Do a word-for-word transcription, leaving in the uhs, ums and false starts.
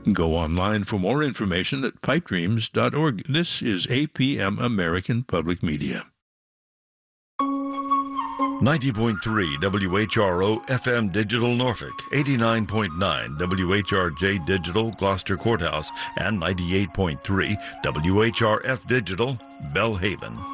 Go online for more information at pipe dreams dot org. This is A P M American Public Media. ninety point three W H R O F M Digital Norfolk, eighty-nine point nine W H R J Digital Gloucester Courthouse, and ninety-eight point three W H R F Digital Bellhaven.